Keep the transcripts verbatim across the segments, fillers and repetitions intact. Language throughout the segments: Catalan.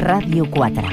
Ràdio quatre.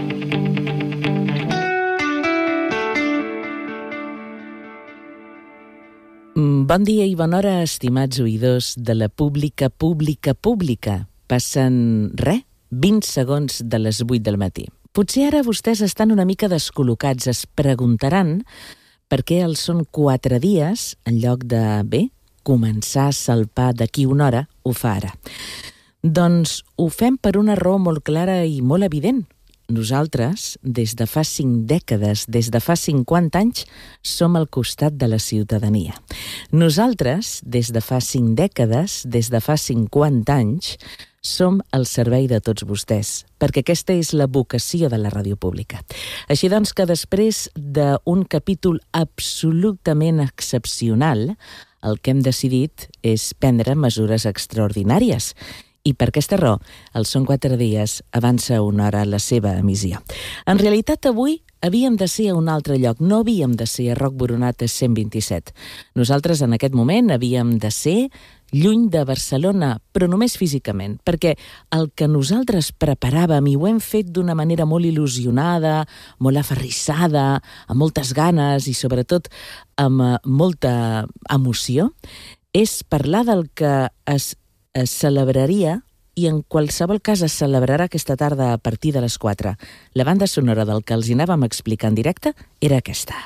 Bon dia i bona hora, estimats oïdors de la pública, pública, pública. Passen, re, vint segons de les vuit del matí. Potser ara vostès estan una mica descol·locats, es preguntaran per què els són quatre dies en lloc de, bé, començar a salpar d'aquí una hora, ho fa ara. Doncs ho fem per una raó molt clara i molt evident. Nosaltres, des de fa cinc dècades, des de fa cinquanta anys, som al costat de la ciutadania. Nosaltres, des de fa cinc dècades, des de fa cinquanta anys, som al servei de tots vostès, perquè aquesta és la vocació de la ràdio pública. Així doncs que després d'un capítol absolutament excepcional, el que hem decidit és prendre mesures extraordinàries. I per aquesta raó, el Són quatre dies avança una hora la seva emissió. En realitat, avui havíem de ser a un altre lloc, no havíem de ser a Roc Boronat cent vint-i-set. Nosaltres en aquest moment havíem de ser lluny de Barcelona, però només físicament, perquè el que nosaltres preparàvem, i ho hem fet d'una manera molt il·lusionada, molt aferrissada, amb moltes ganes i sobretot amb molta emoció, és parlar del que es es celebraria, i en qualsevol cas es celebrarà aquesta tarda a partir de les quatre. La banda sonora del que els hi anàvem a explicar en directe era aquesta.